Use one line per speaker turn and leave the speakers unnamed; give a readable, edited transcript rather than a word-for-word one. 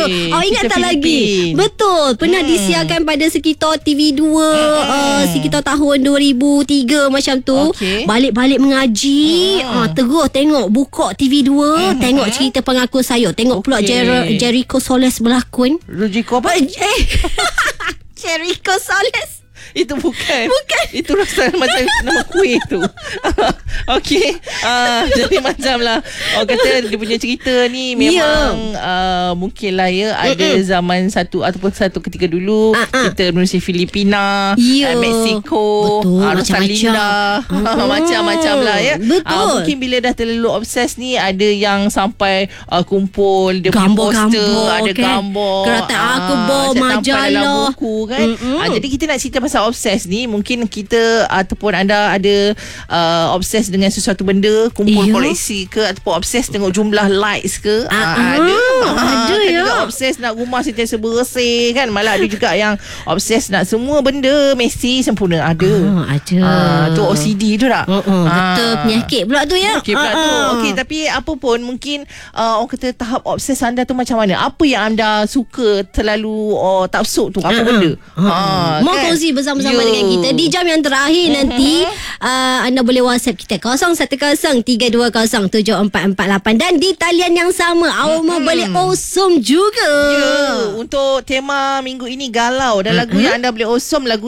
Ingat
Kita
tak lagi? Betul. Pernah disiarkan pada sekitar TV2 sekitar tahun 2003 macam tu. Balik-balik mengaji, terus tengok buka TV2, tengok cerita pengakuan saya. Tengok pula Jericho Soles berlakon.
Jericho apa?
Jericho Soles.
Itu bukan. Itu rasa macam nama kuih tu. Okey. Jadi macam lah orang kata dia punya cerita ni memang mungkin lah ada zaman satu ataupun satu ketika dulu kita Malaysia Filipina, Mexico, Rosalinda, macam-macam lah ya. Mungkin bila dah terlalu obses ni, ada yang sampai kumpul dia punya poster, ada gambar
Kereta Akbar, majalah
dalam buku kan. Jadi kita nak cerita pasal obses ni, mungkin kita ataupun anda ada obses dengan sesuatu benda, kumpul koleksi ke, ataupun obses tengok jumlah likes ke. Ada ya. Juga obses nak rumah sentiasa bersih kan. Malah ada juga yang obses nak semua benda mesti sempurna. Ada. Tu OCD tu tak?
Betul, penyakit pula tu ya.
Okey, tapi apa pun mungkin orang kata tahap obses anda tu macam mana? Apa yang anda suka terlalu taksub tu? Apa benda?
Mau kongsi bersama-sama dengan kita di jam yang terakhir nanti. Anda boleh WhatsApp kita 011032074448 dan di talian yang sama awak boleh osum juga.
Untuk tema minggu ini galau, dan lagu yang anda boleh osum lagu